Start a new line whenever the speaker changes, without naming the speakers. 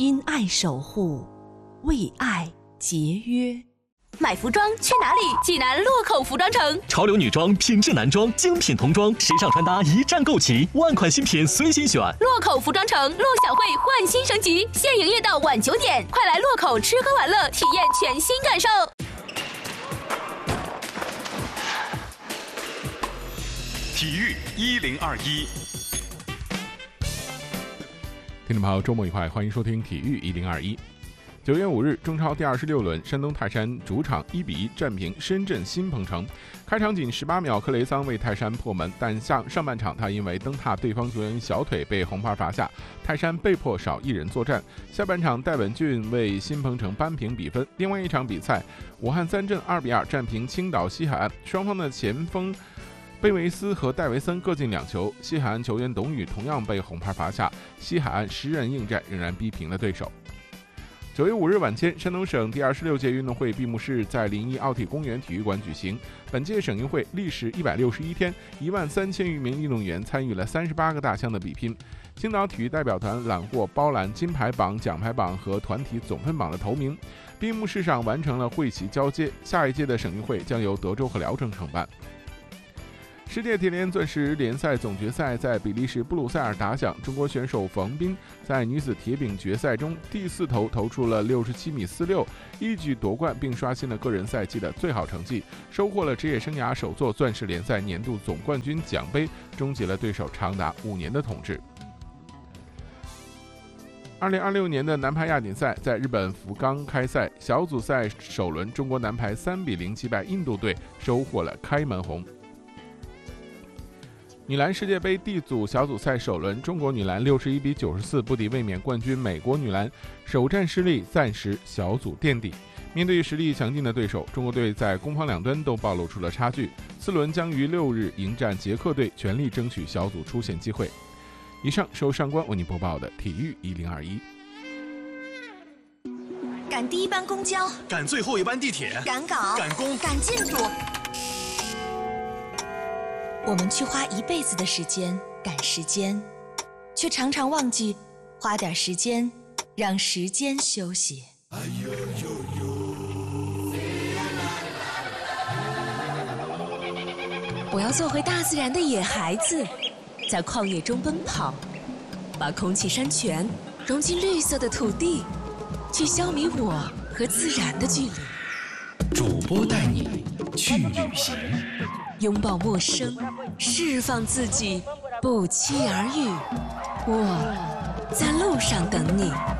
因爱守护，为爱节约。
买服装去哪里？济南洛口服装城，
潮流女装、品质男装、精品童装、时尚穿搭一站购齐，万款新品随心选。
洛口服装城陆小慧焕新升级，现营业到晚9点，快来洛口吃喝玩乐，体验全新感受。
体育1021，
听众朋友，周末愉快，欢迎收听体育1021。9月5日，中超第26轮，山东泰山主场1比1战平深圳新鹏城。开场仅18秒，克雷桑为泰山破门，但上半场他因为蹬踏对方球员小腿被红牌罚下，泰山被迫少1人作战。下半场，戴文俊为新鹏城扳平比分。另外一场比赛，武汉三镇2比2战平青岛西海岸，双方的前锋贝维斯和戴维森各进2球，西海岸球员董宇同样被红牌罚下，西海岸10人应战仍然逼平了对手。9月5日晚间，山东省第26届运动会闭幕式在临沂奥体公园体育馆举行。本届省运会历时161天，13000余名运动员参与了38个大项的比拼。青岛体育代表团揽获包揽金牌榜、奖牌榜和团体总分榜的头名。闭幕式上完成了会旗交接，下一届的省运会将由德州和聊城承办。世界铁联钻石联赛总决赛在比利时布鲁塞尔打响，中国选手冯彬在女子铁饼决赛中第4投投出了67.46米，一举夺冠，并刷新了个人赛季的最好成绩，收获了职业生涯首座钻石联赛年度总冠军奖杯，终结了对手长达5年的统治。2026年的男排亚锦赛在日本福冈开赛，小组赛首轮，中国男排3比0击败印度队，收获了开门红。女篮世界杯 D 组小组赛首轮，中国女篮61比94不敌卫冕冠军美国女篮，首战失利，暂时小组垫底。面对实力强劲的对手，中国队在攻防两端都暴露出了差距。次轮将于6日迎战捷克队，全力争取小组出线机会。以上是由上官为您播报的体育1021。
赶第一班公交，
赶最后一班地铁，
赶稿，
赶工，
赶进度。我们去花一辈子的时间赶时间，却常常忘记花点时间让时间休息。我要做回大自然的野孩子，在旷野中奔跑，把空气山泉融进绿色的土地，去消弭我和自然的距离。
主播带你去旅行，
拥抱陌生，释放自己，不期而遇。我在路上等你。